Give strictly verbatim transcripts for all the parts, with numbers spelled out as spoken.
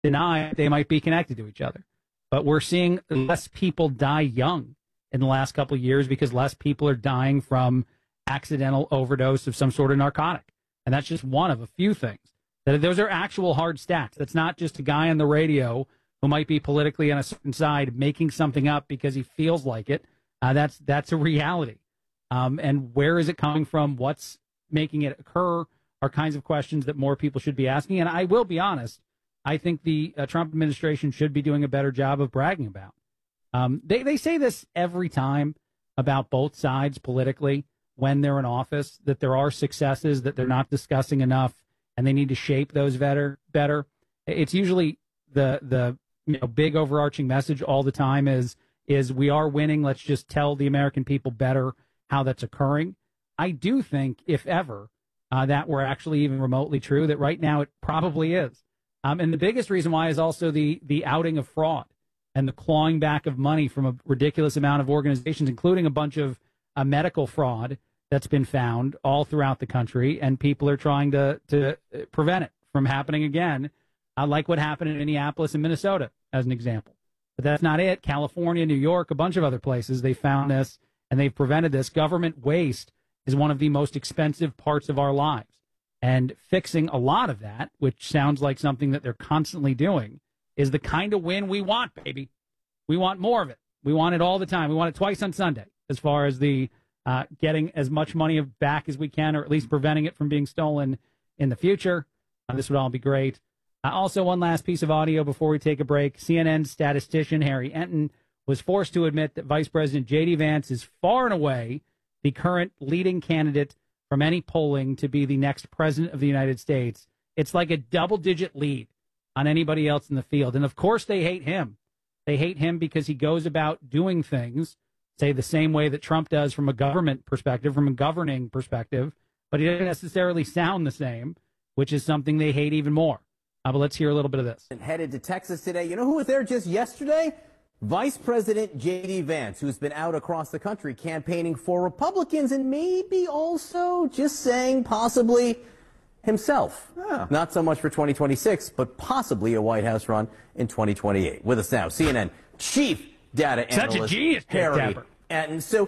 deny they might be connected to each other. But we're seeing less people die young in the last couple of years because less people are dying from accidental overdose of some sort of narcotic. And that's just one of a few things. Those are actual hard stats. That's not just a guy on the radio who might be politically on a certain side making something up because he feels like it. Uh, that's that's a reality. Um, and where is it coming from? What's making it occur are kinds of questions that more people should be asking. And I will be honest, I think the uh, Trump administration should be doing a better job of bragging about. Um, they, they say this every time about both sides politically when they're in office, that there are successes that they're not discussing enough and they need to shape those better. better. It's usually the the you know, big overarching message all the time is, is we are winning. Let's just tell the American people better how that's occurring. I do think, if ever, uh, that were actually even remotely true, that right now it probably is. Um, and the biggest reason why is also the the outing of fraud and the clawing back of money from a ridiculous amount of organizations, including a bunch of uh, medical fraud that's been found all throughout the country. And people are trying to, to prevent it from happening again, uh, like what happened in Minneapolis and Minnesota, as an example. But that's not it. California, New York, a bunch of other places, they found this and they've prevented this. Government waste is one of the most expensive parts of our lives. And fixing a lot of that, which sounds like something that they're constantly doing, is the kind of win we want, baby. We want more of it. We want it all the time. We want it twice on Sunday, as far as the uh, getting as much money back as we can, or at least preventing it from being stolen in the future. Uh, this would all be great. Uh, also, one last piece of audio before we take a break. C N N statistician Harry Enton was forced to admit that Vice President J D. Vance is far and away the current leading candidate from any polling to be the next president of the United States. It's like a double-digit lead on anybody else in the field. And, of course, they hate him. They hate him because he goes about doing things, say, the same way that Trump does from a government perspective, from a governing perspective, but he doesn't necessarily sound the same, which is something they hate even more. Uh, but let's hear a little bit of this. Headed to Texas today. You know who was there just yesterday? Vice President J D. Vance, who's been out across the country campaigning for Republicans and maybe also just saying possibly himself. Oh. Not so much for twenty twenty-six, but possibly a White House run in twenty twenty-eight. With us now, C N N chief data analyst Such a genius, Harry Enton. So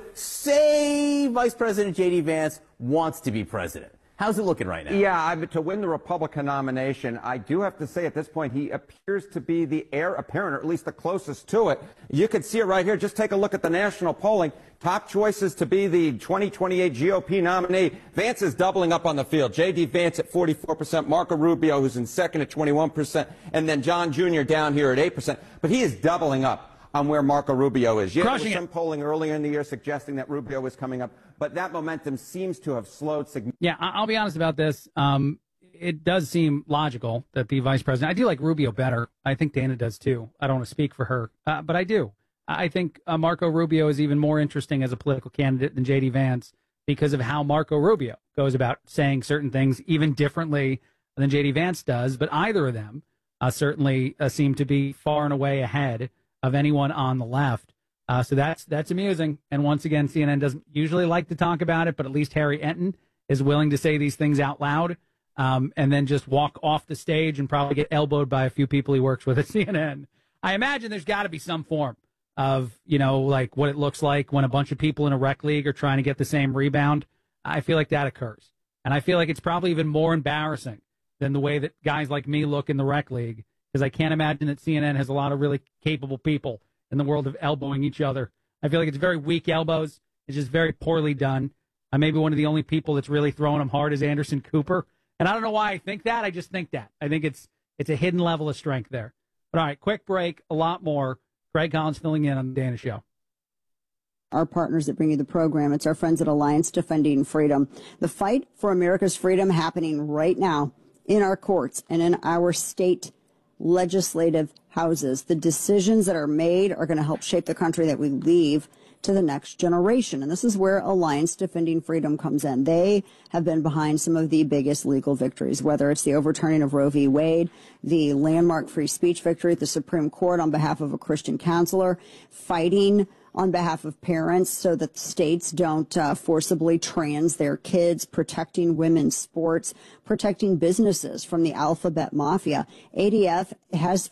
say Vice President J D. Vance wants to be president. How's it looking right now? Yeah, I, to win the Republican nomination, I do have to say at this point he appears to be the heir apparent, or at least the closest to it. You can see it right here. Just take a look at the national polling. Top choices to be the twenty twenty-eight G O P nominee. Vance is doubling up on the field. J D. Vance at forty-four percent, Marco Rubio, who's in second at twenty-one percent, and then John Junior down here at eight percent. But he is doubling up on where Marco Rubio is. Yeah, there was some polling earlier in the year suggesting that Rubio was coming up, but that momentum seems to have slowed significantly. Yeah, I'll be honest about this. Um, it does seem logical that the vice president, I do like Rubio better. I think Dana does too. I don't want to speak for her, uh, but I do. I think uh, Marco Rubio is even more interesting as a political candidate than J D. Vance because of how Marco Rubio goes about saying certain things even differently than J D. Vance does. But either of them uh, certainly uh, seem to be far and away ahead of anyone on the left. Uh, so that's that's amusing. And once again, C N N doesn't usually like to talk about it, but at least Harry Enton is willing to say these things out loud um, and then just walk off the stage and probably get elbowed by a few people he works with at C N N. I imagine there's got to be some form of, you know, like what it looks like when a bunch of people in a rec league are trying to get the same rebound. I feel like that occurs. And I feel like it's probably even more embarrassing than the way that guys like me look in the rec league, because I can't imagine that C N N has a lot of really capable people in the world of elbowing each other. I feel like it's very weak elbows. It's just very poorly done. I may be one of the only people that's really throwing them hard is Anderson Cooper. And I don't know why I think that. I just think that. I think it's it's a hidden level of strength there. But all right, quick break, a lot more. Greg Collins filling in on the Dana Show. Our partners that bring you the program. It's our friends at Alliance Defending Freedom. The fight for America's freedom happening right now in our courts and in our state legislative houses. The decisions that are made are going to help shape the country that we leave to the next generation. And this is where Alliance Defending Freedom comes in. They have been behind some of the biggest legal victories, whether it's the overturning of Roe v. Wade, the landmark free speech victory at the Supreme Court on behalf of a Christian counselor, fighting on behalf of parents so that states don't uh, forcibly trans their kids, protecting women's sports, protecting businesses from the alphabet mafia. A D F has